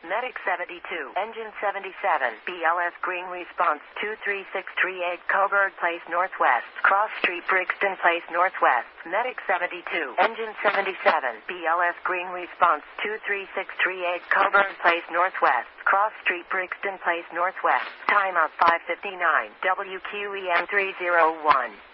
Medic 72, Engine 77, BLS Green Response 23638, Coburg Place Northwest, Cross Street, Brixton Place Northwest. Medic 72, Engine 77, BLS Green Response 23638, Coburg Place Northwest, Cross Street, Brixton Place Northwest. Timeout 5:59, WQEM 301.